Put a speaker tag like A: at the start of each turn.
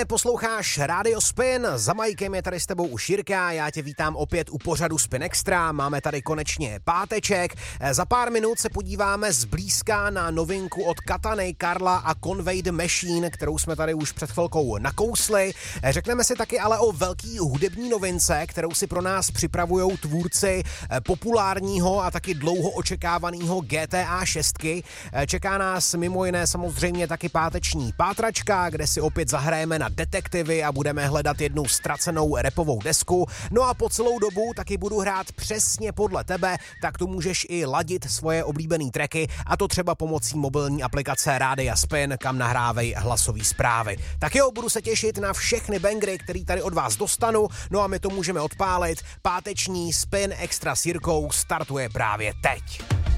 A: posloucháš Rádio Spin, za Majkem je tady s tebou už Jirka, já tě vítám opět u pořadu Spin Extra, máme tady konečně páteček, za pár minut se podíváme zblízka na novinku od Katany, Karla a Conway the Machine, kterou jsme tady už před chvilkou nakousli. Řekneme si taky ale o velký hudební novince, kterou si pro nás připravujou tvůrci populárního a taky dlouho očekávaného GTA 6. Čeká nás mimo jiné samozřejmě taky páteční pátračka, kde si opět zahrajeme na detektivy a budeme hledat jednu ztracenou rapovou desku. No a po celou dobu taky budu hrát přesně podle tebe, tak tu můžeš i ladit svoje oblíbený tracky, a to třeba pomocí mobilní aplikace Rádia Spin, kam nahrávej hlasový zprávy. Tak jo, budu se těšit na všechny bangry, který tady od vás dostanu, no a my to můžeme odpálit. Páteční Spin Extra s Jirkou startuje právě teď.